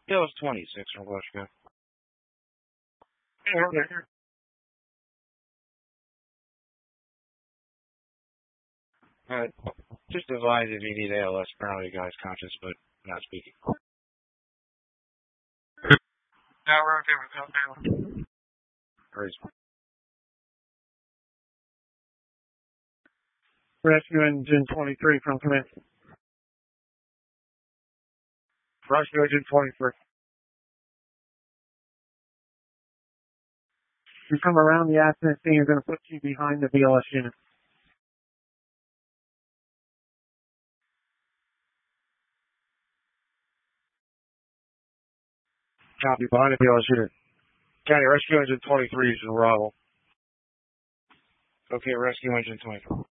Yeah, it was 26 from Glushka. Just advise if you need ALS. Apparently, the guy's conscious, but not speaking. Now we're okay with that. Rescue Engine 23 from command. Rescue Engine 23. You come around the accident scene, you're going to put you behind the BLS unit. Copy, behind the BLS unit. County, Rescue Engine 23 is in arrival. Okay, Rescue Engine 23.